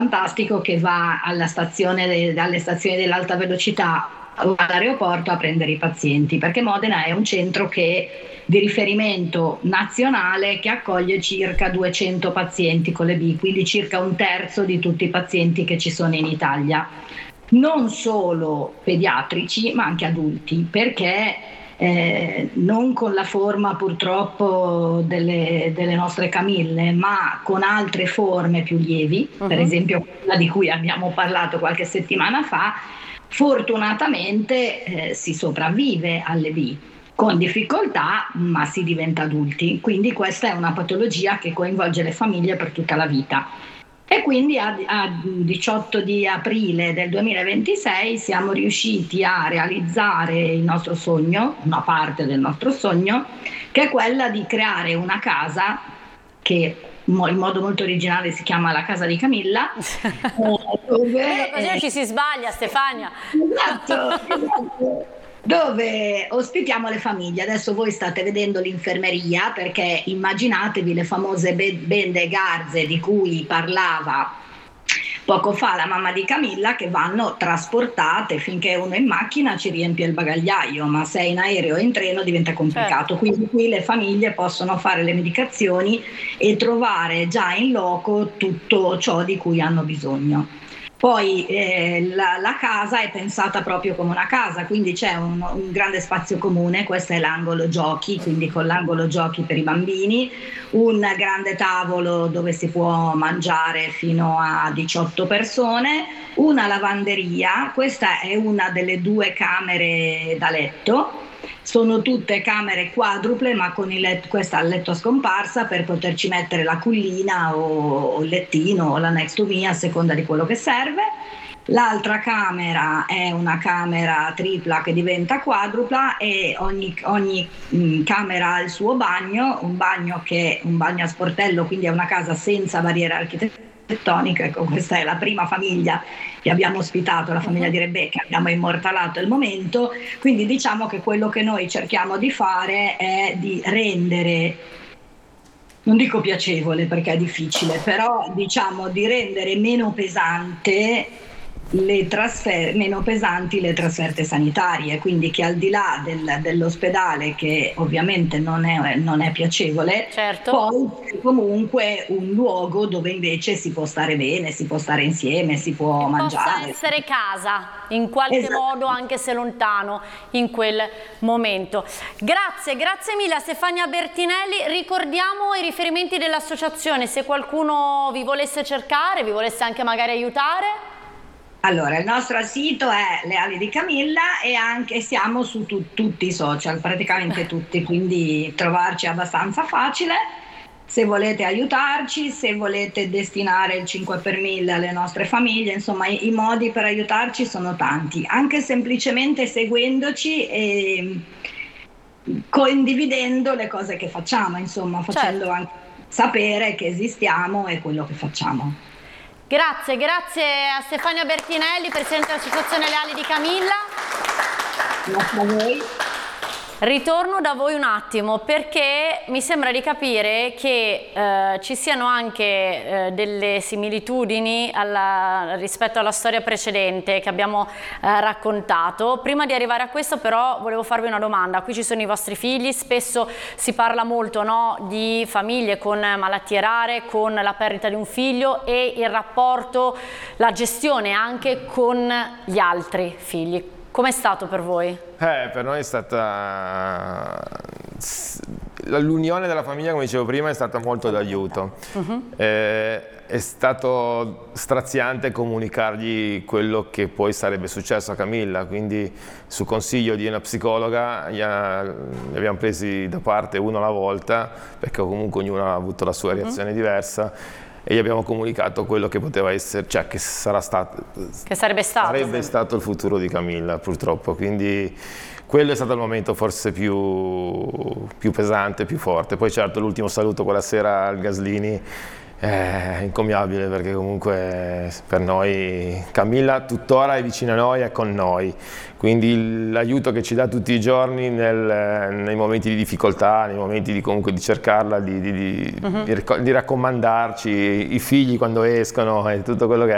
fantastico che va dalle stazioni dell'alta velocità all'aeroporto a prendere i pazienti, perché Modena è un centro di riferimento nazionale che accoglie circa 200 pazienti con le B, quindi circa un terzo di tutti i pazienti che ci sono in Italia. Non solo pediatrici, ma anche adulti, perché non con la forma purtroppo delle nostre Camille, ma con altre forme più lievi, per esempio quella di cui abbiamo parlato qualche settimana fa, fortunatamente si sopravvive alle B con difficoltà, ma si diventa adulti. Quindi questa è una patologia che coinvolge le famiglie per tutta la vita. E quindi a 18 di aprile del 2026 siamo riusciti a realizzare il nostro sogno, una parte del nostro sogno, che è quella di creare una casa che in modo molto originale si chiama la Casa di Camilla. Dove, così non ci si sbaglia, Stefania. Esatto. Dove ospitiamo le famiglie. Adesso voi state vedendo l'infermeria, perché immaginatevi le famose bende e garze di cui parlava poco fa la mamma di Camilla, che vanno trasportate. Finché uno è in macchina ci riempie il bagagliaio, ma se è in aereo o in treno diventa complicato. Quindi qui le famiglie possono fare le medicazioni e trovare già in loco tutto ciò di cui hanno bisogno. Poi la casa è pensata proprio come una casa, quindi c'è un grande spazio comune. Questo è l'angolo giochi, quindi con l'angolo giochi per i bambini, un grande tavolo dove si può mangiare fino a 18 persone, una lavanderia. Questa è una delle 2 camere da letto. Sono tutte camere quadruple, ma con questa a letto a scomparsa, per poterci mettere la cullina o il lettino o la next to me a seconda di quello che serve. L'altra camera è una camera tripla che diventa quadrupla, e ogni camera ha il suo bagno, un bagno che è un bagno a sportello, quindi è una casa senza barriere architettoniche. Ecco, questa è la prima famiglia che abbiamo ospitato, la famiglia di Rebecca, abbiamo immortalato il momento. Quindi diciamo che quello che noi cerchiamo di fare è di rendere, non dico piacevole perché è difficile, però diciamo di rendere meno pesanti le trasferte sanitarie, quindi che al di là dell'ospedale, che ovviamente non è piacevole, certo, poi è comunque un luogo dove invece si può stare bene, si può stare insieme, si può mangiare. Possa essere casa in qualche modo, anche se lontano in quel momento. Grazie mille a Stefania Bertinelli. Ricordiamo i riferimenti dell'associazione, se qualcuno vi volesse cercare, vi volesse anche magari aiutare. Allora, il nostro sito è Le Ali di Camilla, e anche siamo su tutti i social, praticamente tutti, quindi trovarci è abbastanza facile. Se volete aiutarci, se volete destinare il 5 per 1000 alle nostre famiglie, insomma i modi per aiutarci sono tanti, anche semplicemente seguendoci e condividendo le cose che facciamo, insomma facendo anche sapere che esistiamo e quello che facciamo. Grazie a Stefania Bertinelli, Presidente dell'Associazione Le Ali di Camilla. Grazie a voi. Ritorno da voi un attimo, perché mi sembra di capire che ci siano anche delle similitudini rispetto alla storia precedente che abbiamo raccontato. Prima di arrivare a questo però volevo farvi una domanda. Qui ci sono i vostri figli, spesso si parla molto, no, di famiglie con malattie rare, con la perdita di un figlio e il rapporto, la gestione anche con gli altri figli. Com'è stato per voi? Per noi è stata l'unione della famiglia, come dicevo prima, è stata molto d'aiuto. È stato straziante comunicargli quello che poi sarebbe successo a Camilla, quindi su consiglio di una psicologa li abbiamo presi da parte uno alla volta, perché comunque ognuno ha avuto la sua reazione diversa, e gli abbiamo comunicato quello che poteva essere, cioè che sarebbe stato il futuro di Camilla, purtroppo. Quindi quello è stato il momento forse più pesante, più forte. Poi certo l'ultimo saluto quella sera al Gaslini è incommiabile, perché comunque per noi Camilla tuttora è vicina a noi, è con noi, quindi l'aiuto che ci dà tutti i giorni nei momenti di difficoltà, nei momenti comunque di cercarla, di raccomandarci, i figli quando escono e tutto quello che è.